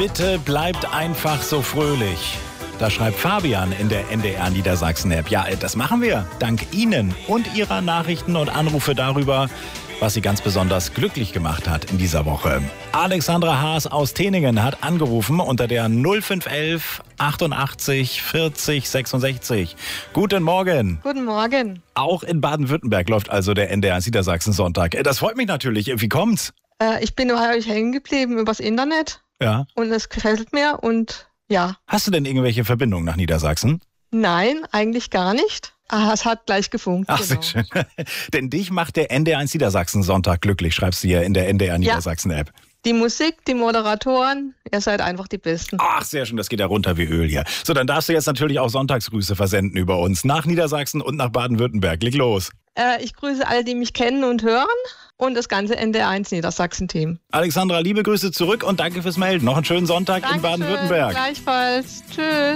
Bitte bleibt einfach so fröhlich. Da schreibt Fabian in der NDR Niedersachsen-App. Ja, das machen wir. Dank Ihnen und Ihrer Nachrichten und Anrufe darüber, was Sie ganz besonders glücklich gemacht hat in dieser Woche. Alexandra Haas aus Teningen hat angerufen unter der 0511 88 40 66. Guten Morgen. Guten Morgen. Auch in Baden-Württemberg läuft also der NDR Niedersachsen-Sonntag. Das freut mich natürlich. Wie kommt's? Ich bin bei euch hängen geblieben übers Internet. Ja. Und es gefällt mir und ja. Hast du denn irgendwelche Verbindungen nach Niedersachsen? Nein, eigentlich gar nicht. Es hat gleich gefunkt. Ach, genau. Sehr schön. Denn dich macht der NDR1 Niedersachsen-Sonntag glücklich, schreibst du hier in der NDR Niedersachsen-App. Die Musik, die Moderatoren, ihr seid einfach die Besten. Ach, sehr schön, das geht ja runter wie Öl hier. So, dann darfst du jetzt natürlich auch Sonntagsgrüße versenden über uns. Nach Niedersachsen und nach Baden-Württemberg. Leg los. Ich grüße alle, die mich kennen und hören und das ganze NDR1 Niedersachsen-Team. Alexandra, liebe Grüße zurück und danke fürs Melden. Noch einen schönen Sonntag in Baden-Württemberg. Gleichfalls. Tschüss.